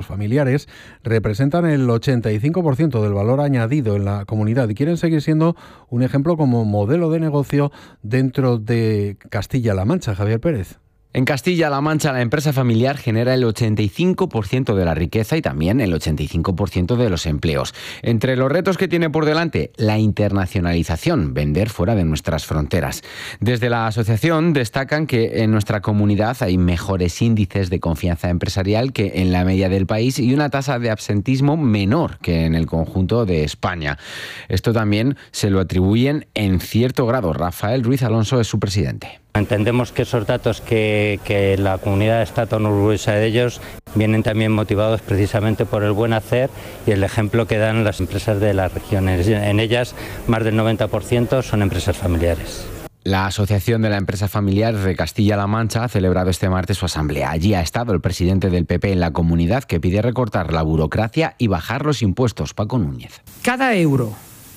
familiares representan el 85% del valor añadido en la comunidad y quieren seguir siendo un ejemplo como modelo de negocio dentro de Castilla-La Mancha. Javier Pérez. En Castilla-La Mancha, la empresa familiar genera el 85% de la riqueza y también el 85% de los empleos. Entre los retos que tiene por delante, la internacionalización, vender fuera de nuestras fronteras. Desde la asociación destacan que en nuestra comunidad hay mejores índices de confianza empresarial que en la media del país y una tasa de absentismo menor que en el conjunto de España. Esto también se lo atribuyen en cierto grado. Rafael Ruiz Alonso es su presidente. Entendemos que esos datos que la comunidad está tan orgullosa de ellos vienen también motivados precisamente por el buen hacer y el ejemplo que dan las empresas de las regiones. En ellas, más del 90% son empresas familiares. La Asociación de la Empresa Familiar de Castilla-La Mancha ha celebrado este martes su asamblea. Allí ha estado el presidente del PP en la comunidad, que pide recortar la burocracia y bajar los impuestos. Paco Núñez. Cada euro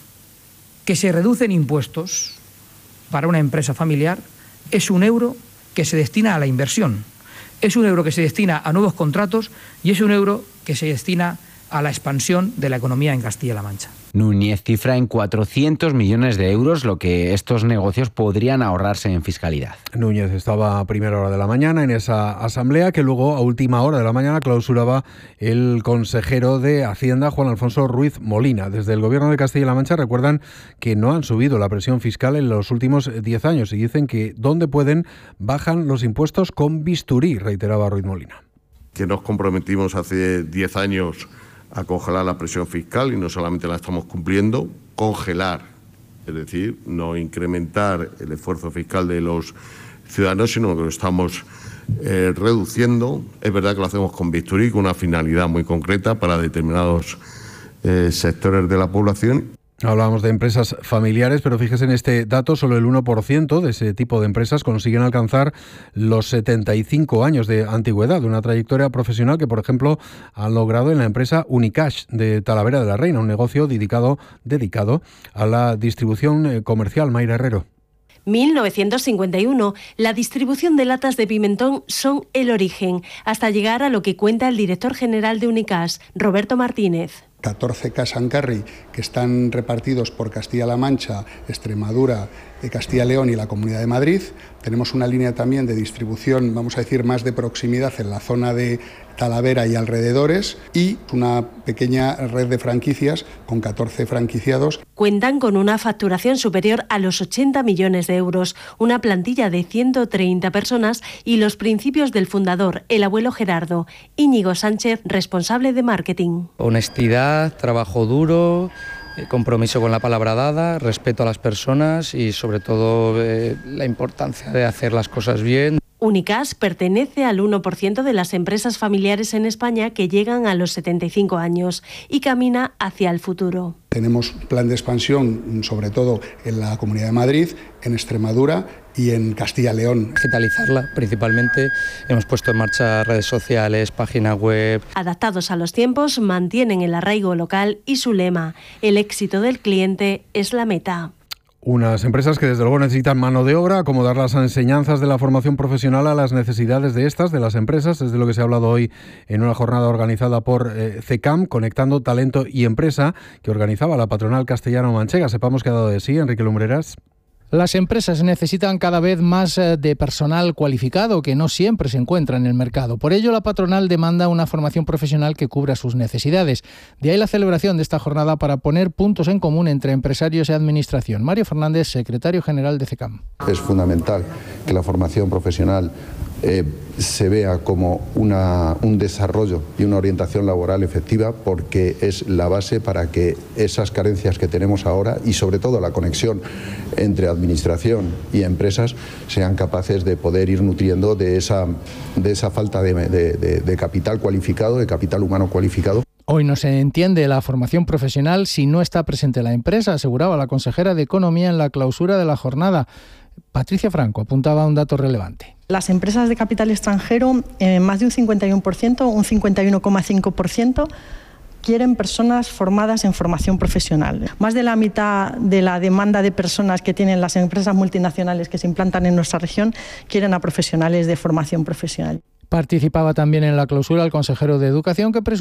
que se reduce en impuestos para una empresa familiar es un euro que se destina a la inversión, es un euro que se destina a nuevos contratos y es un euro que se destina a la expansión de la economía en Castilla-La Mancha. Núñez cifra en 400 millones de euros lo que estos negocios podrían ahorrarse en fiscalidad. Núñez estaba a primera hora de la mañana en esa asamblea que luego a última hora de la mañana clausuraba el consejero de Hacienda, Juan Alfonso Ruiz Molina. Desde el Gobierno de Castilla-La Mancha recuerdan que no han subido la presión fiscal en los últimos 10 años y dicen que donde pueden bajan los impuestos con bisturí, reiteraba Ruiz Molina. Que nos comprometimos hace 10 años a congelar la presión fiscal y no solamente la estamos cumpliendo, congelar, es decir, no incrementar el esfuerzo fiscal de los ciudadanos, sino que lo estamos reduciendo. Es verdad que lo hacemos con bisturí, con una finalidad muy concreta para determinados sectores de la población. Hablábamos de empresas familiares, pero fíjese en este dato, solo el 1% de ese tipo de empresas consiguen alcanzar los 75 años de antigüedad, una trayectoria profesional que, por ejemplo, han logrado en la empresa Unicash de Talavera de la Reina, un negocio dedicado a la distribución comercial. Mayra Herrero. 1951, la distribución de latas de pimentón son el origen, hasta llegar a lo que cuenta el director general de Unicash, Roberto Martínez. 14 cash and carry que están repartidos por Castilla-La Mancha, Extremadura, Castilla y León y la Comunidad de Madrid. Tenemos una línea también de distribución, vamos a decir, más de proximidad en la zona de Talavera y alrededores y una pequeña red de franquicias con 14 franquiciados. Cuentan con una facturación superior a los 80 millones de euros, una plantilla de 130 personas y los principios del fundador, el abuelo Gerardo, Íñigo Sánchez, responsable de marketing. Honestidad, trabajo duro, compromiso con la palabra dada, respeto a las personas y sobre todo la importancia de hacer las cosas bien. Unicash pertenece al 1% de las empresas familiares en España que llegan a los 75 años y camina hacia el futuro. Tenemos plan de expansión, sobre todo en la Comunidad de Madrid, en Extremadura y en Castilla y León. Digitalizarla principalmente. Hemos puesto en marcha redes sociales, página web. Adaptados a los tiempos, mantienen el arraigo local y su lema: el éxito del cliente es la meta. Unas empresas que desde luego necesitan mano de obra, acomodar las enseñanzas de la formación profesional a las necesidades de las empresas, es de lo que se ha hablado hoy en una jornada organizada por CECAM, Conectando Talento y Empresa, que organizaba la patronal castellano-manchega. Sepamos qué ha dado de sí, Enrique Lumbreras. Las empresas necesitan cada vez más de personal cualificado que no siempre se encuentra en el mercado. Por ello, la patronal demanda una formación profesional que cubra sus necesidades. De ahí la celebración de esta jornada para poner puntos en común entre empresarios y administración. Mario Fernández, secretario general de CECAM. Es fundamental que la formación profesional se vea como un desarrollo y una orientación laboral efectiva, porque es la base para que esas carencias que tenemos ahora y sobre todo la conexión entre administración y empresas sean capaces de poder ir nutriendo de esa falta de capital cualificado, de capital humano cualificado. Hoy no se entiende la formación profesional si no está presente la empresa, aseguraba la consejera de Economía en la clausura de la jornada. Patricia Franco apuntaba a un dato relevante. Las empresas de capital extranjero, más de un 51%, un 51,5%, quieren personas formadas en formación profesional. Más de la mitad de la demanda de personas que tienen las empresas multinacionales que se implantan en nuestra región quieren a profesionales de formación profesional. Participaba también en la clausura el consejero de Educación, que